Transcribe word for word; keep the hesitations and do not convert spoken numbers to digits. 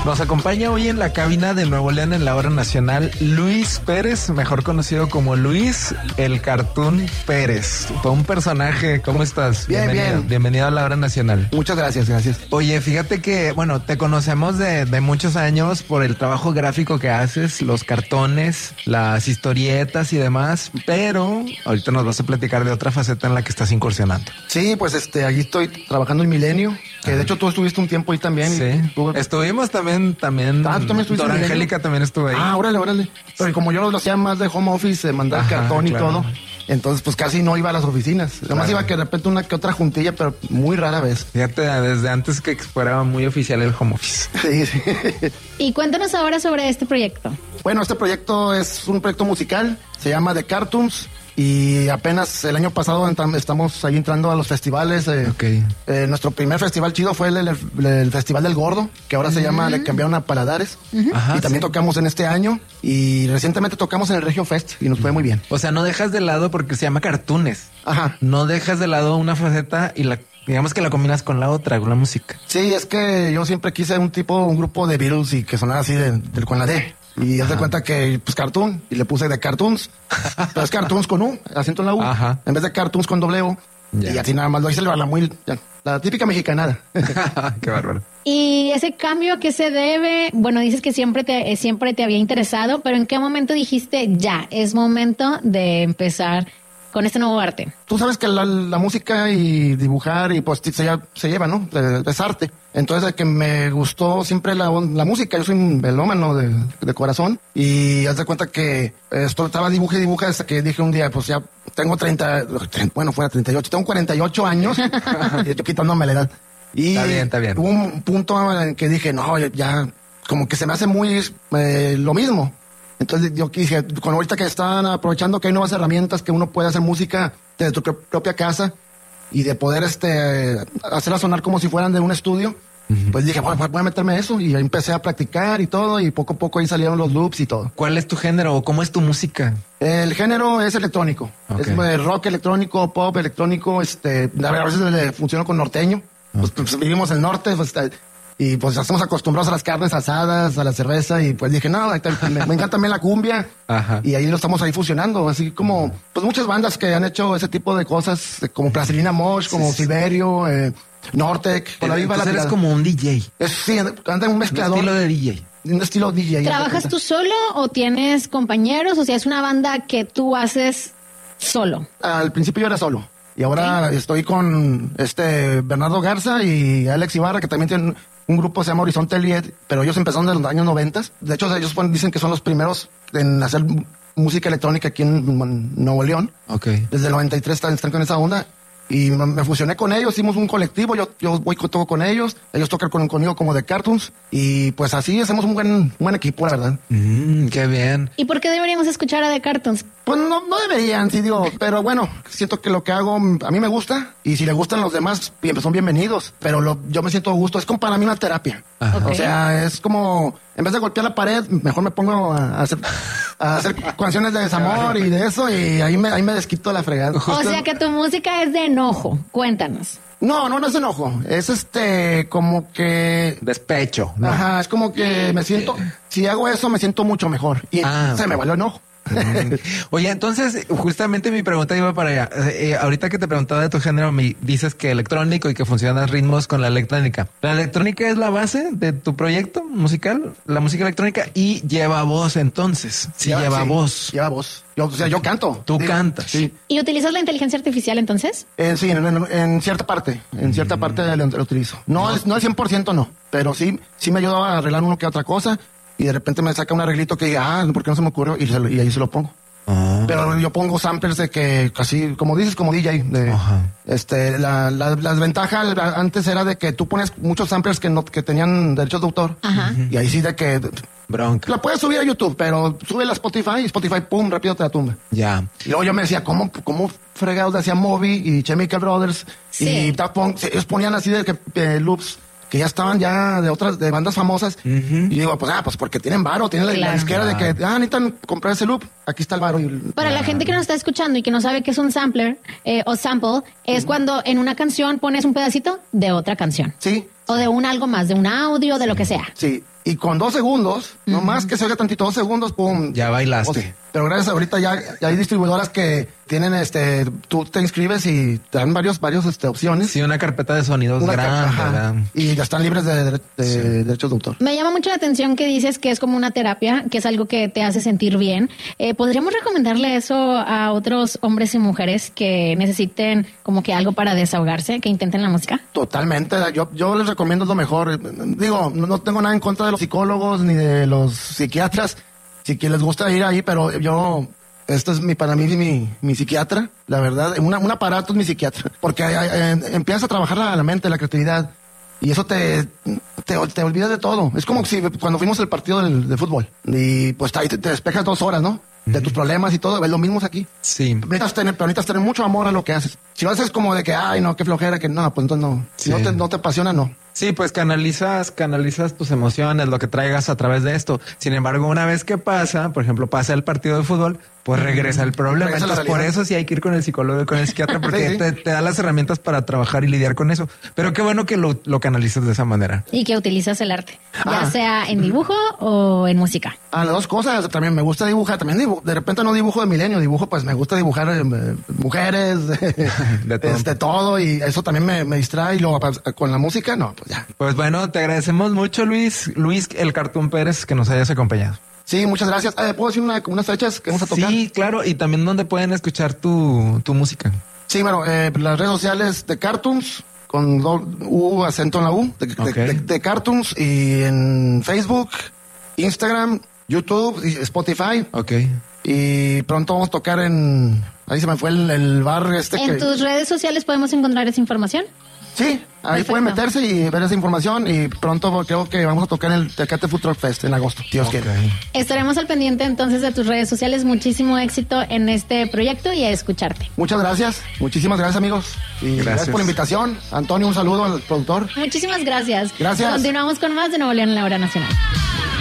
Nos acompaña hoy en la cabina de Nuevo León en la hora nacional Luis Pérez, mejor conocido como Luis el Cartoon Pérez. Todo un personaje. ¿Cómo estás? Bien, bienvenido, bien. Bienvenido a la hora nacional. Muchas gracias, gracias. Oye, fíjate que, bueno, te conocemos de, de muchos años por el trabajo gráfico que haces, los cartones, las historietas y demás, pero ahorita nos vas a platicar de otra faceta en la que estás incursionando. Sí, pues este, allí estoy trabajando en Milenio, que de hecho tú estuviste un tiempo ahí también. Sí, tú... estuvimos también, también. Ah, ¿tú también estuviste Dora en Milenio? Angélica también estuvo ahí. Ah, órale, órale. Pero como yo lo hacía más de home office, de mandar Ajá, cartón y claro. todo, entonces pues casi no iba a las oficinas. Nada más Claro. iba que de repente una que otra juntilla, pero muy rara vez. Fíjate, desde antes que fuera muy oficial el home office. Sí, sí. Y cuéntanos ahora sobre este proyecto. Bueno, este proyecto es un proyecto musical, se llama The Cartoons. Y apenas el año pasado entram- estamos ahí entrando a los festivales. Eh, Ok. eh, nuestro primer festival chido fue el, el- el Festival del Gordo, que ahora se llama Le Cambiaron a Paladares. Ajá, Y también sí. tocamos en este año. Y recientemente tocamos en el Regio Fest y nos fue muy bien. O sea, no dejas de lado porque se llama cartoons. Ajá. No dejas de lado una faceta y la, digamos que la combinas con la otra, con la música. Sí, es que yo siempre quise un tipo, un grupo de Beatles y que sonara así de, de- con la D. Y haz de cuenta que, pues, cartoon, y le puse de cartoons. Pero es cartoons con U, acento en la U. Ajá. En vez de cartoons con doble O. Ya. Y así nada más lo hice la muy, ya, la típica mexicanada. Qué bárbaro. Y ese cambio, ¿a qué se debe? Bueno, dices que siempre te, eh, siempre te había interesado, pero ¿en qué momento dijiste ya, es momento de empezar con este nuevo arte? Tú sabes que la, la música y dibujar y pues se, lle- se lleva, ¿no? De- Es arte. Entonces, de que me gustó siempre la, la música. Yo soy un melómano de, de corazón. Y haz de cuenta que esto estaba dibuje y dibuje hasta que dije un día, pues ya tengo treinta, bueno, fuera treinta y ocho, tengo cuarenta y ocho años. Y yo quitándome la edad. Y Está bien, está bien. hubo un punto en que dije, no, ya, como que se me hace muy eh, lo mismo. Entonces yo dije, con ahorita que están aprovechando que hay nuevas herramientas que uno puede hacer música desde tu pro- propia casa y de poder este hacerla sonar como si fueran de un estudio, pues dije, bueno, pues voy a meterme a eso y ahí empecé a practicar y todo y poco a poco ahí salieron los loops y todo. ¿Cuál es tu género o cómo es tu música? El género es electrónico, Ok. es eh, rock electrónico, pop electrónico, este, a veces le funciona con norteño, pues, pues, vivimos en el norte, pues, eh, y pues estamos acostumbrados a las carnes asadas, a la cerveza, y pues dije, no, ahorita me, me encanta también la cumbia, Ajá. y ahí lo estamos ahí fusionando, así como, pues muchas bandas que han hecho ese tipo de cosas, eh, como Plastilina Mosh, como Sí, sí. Silverio, eh, Nortec, por ahí va la Entonces eres tirada. como un D J. Es, sí, anda un Un mezclador, estilo de D J. un estilo D J. ¿Trabajas tú solo o tienes compañeros? O sea, es una banda que tú haces solo. Al principio yo era solo. Y ahora estoy con este Bernardo Garza y Alex Ibarra, que también tienen un grupo que se llama Horizonte Eliet, pero ellos empezaron en los años noventas. De hecho, ellos fueron- dicen que son los primeros en hacer m- música electrónica aquí en, en Nuevo León. Ok. Desde el noventa y tres están, están con esa onda. Y me, me fusioné con ellos, hicimos un colectivo, yo, yo voy con, todo con ellos, ellos tocan con, conmigo como de Cartoons. Y pues así hacemos un buen, un buen equipo, la verdad. Mm, qué bien. ¿Y por qué deberíamos escuchar a The Cartoons? Pues no, no deberían, sí digo, pero bueno, siento que lo que hago mm, a mí me gusta y si le gustan los demás, bien, son bienvenidos, pero lo, yo me siento a gusto, es como para mí una terapia. Ajá. Ok. O sea, es como, en vez de golpear la pared, mejor me pongo a, a hacer, a hacer canciones de desamor y de eso y ahí me, ahí me desquito la fregada. O sea, que tu música es de enojo. Cuéntanos. No, no, no es enojo, es este, como que... Despecho. ¿no? Ajá, es como que me siento, si hago eso me siento mucho mejor y Ah, se ok. me valió enojo. Mm. Oye, entonces, justamente mi pregunta iba para allá. Eh, eh, ahorita que te preguntaba de tu género, me dices que electrónico y que funcionan ritmos con la electrónica. ¿La electrónica es la base de tu proyecto musical? La música electrónica y lleva voz entonces. Sí, lleva sí, voz. Lleva voz. Yo, o sea, yo canto. Tú Digo, cantas. Sí. ¿Y utilizas la inteligencia artificial entonces? Eh, sí, en, en- en cierta parte, en cierta Mm. parte lo, lo utilizo. No, al- no al cien por ciento no, pero sí, sí me ayuda a arreglar uno que otra cosa y de repente me saca un arreglito que diga, ah, ¿por qué no se me ocurrió? Y, se lo- y ahí se lo pongo. Ah. Pero yo pongo samplers de que casi, como dices, como D J, de, Ajá. este, la, la, la ventaja la- antes era de que tú pones muchos samplers que no, que tenían derechos de autor. Ajá. Y ahí sí de que Bronca. la puedes subir a YouTube, pero sube a Spotify y Spotify, pum, rápido te la tumba. Ya. Y luego yo me decía, ¿cómo, cómo fregados hacían Moby y Chemical Brothers Sí. y Daft Punk? Se- Ellos ponían así de que eh, loops que ya estaban ya de otras, de bandas famosas. Ujú. Y yo digo, pues, ah, pues porque tienen varo, tienen la- la Claro. disquera de que, ah, necesitan comprar ese loop, aquí está el varo. Y, Para la gente que nos está escuchando y que no sabe qué es un sampler eh, o sample, es cuando en una canción pones un pedacito de otra canción. sí, O de un algo más, de un audio, de lo que sea. sí. y con dos segundos, uh-huh. no más que se oiga tantito, dos segundos, pum. Ya bailaste. O sea, pero gracias, ahorita ya, ya hay distribuidoras que tienen, este, tú te inscribes y te dan varios, varios, este, opciones. Sí, una carpeta de sonidos una grande. Carpeta, y ya están libres de, de, de sí. derechos de autor. Me llama mucho la atención que dices que es como una terapia, que es algo que te hace sentir bien. Eh, ¿Podríamos recomendarle eso a otros hombres y mujeres que necesiten como que algo para desahogarse, que intenten la música? Totalmente. Yo, yo les recomiendo lo mejor. Digo, no, no tengo nada en contra de los psicólogos ni de los psiquiatras. Si que les gusta ir ahí, pero yo, esto es mi, para mí mi, mi psiquiatra, la verdad, una, un aparato es mi psiquiatra, porque eh, empiezas a trabajar la, la mente, la creatividad, y eso te, te, te olvidas de todo. Es como si cuando fuimos al partido del, de fútbol, y pues ahí te, te despejas dos horas, ¿no? De tus problemas y todo, es lo mismo aquí. Sí. Necesitas tener, pero necesitas tener mucho amor a lo que haces. Si lo haces como de que, ay, no, qué flojera, que no, pues entonces no. Si sí. no, te, no te apasiona, no. Sí, pues canalizas, canalizas tus emociones, lo que traigas a través de esto. Sin embargo, una vez que pasa, por ejemplo, pasa el partido de fútbol, pues regresa el problema. Regresa Entonces, por eso sí hay que ir con el psicólogo y con el psiquiatra, porque sí. te, te da las herramientas para trabajar y lidiar con eso. Pero qué bueno que lo, lo canalizas de esa manera. Y que utilizas el arte, ya ah. sea en dibujo o en música. Ah, las dos cosas. También me gusta dibujar. También dibujo. De repente no dibujo de milenio, dibujo, pues me gusta dibujar eh, mujeres, de todo. Este, todo. Y eso también me, me distrae. Y luego con la música, no, pues ya. Pues bueno, te agradecemos mucho, Luis. Luis, el Cartoon Pérez, que nos hayas acompañado. Sí, muchas gracias. Eh, ¿Puedo decir una, unas fechas que vamos a tocar? Sí, claro. Y también donde pueden escuchar tu, tu música. Sí, bueno, eh, las redes sociales de Cartoons, con do, U, acento en la U, de, okay. de, de, de Cartoons, y en Facebook, Instagram, YouTube y Spotify. Ok. Y pronto vamos a tocar en... Ahí se me fue el, el bar este. ¿En que... tus redes sociales podemos encontrar esa información? Sí, ahí Perfecto. Pueden meterse y ver esa información, y pronto creo que vamos a tocar en el Tecate Food Truck Fest en agosto, Dios okay. quiere. Estaremos al pendiente entonces de tus redes sociales. Muchísimo éxito en este proyecto y a escucharte. Muchas gracias, muchísimas gracias, amigos. Y gracias, gracias por la invitación. Antonio, un saludo al productor. Muchísimas gracias. Gracias. Continuamos con más de Nuevo León en la Hora Nacional.